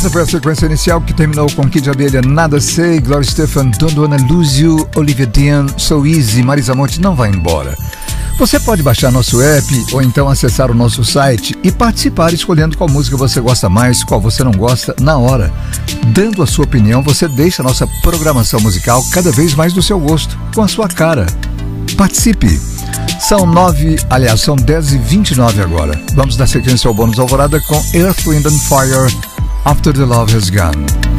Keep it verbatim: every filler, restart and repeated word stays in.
Essa foi a sequência inicial que terminou com Kid Abelha, Nada Sei, Gloria Estefan, Don't Wanna Lose You, Olivia Dean, So Easy, Marisa Monte, Não Vai Embora. Você pode baixar nosso app ou então acessar o nosso site e participar escolhendo qual música você gosta mais, qual você não gosta, na hora. Dando a sua opinião, você deixa a nossa programação musical cada vez mais do seu gosto, com a sua cara. Participe! São nove, aliás, são dez e vinte e nove agora. Vamos dar sequência ao bônus Alvorada com Earth, Wind and Fire, After the Love Has Gone.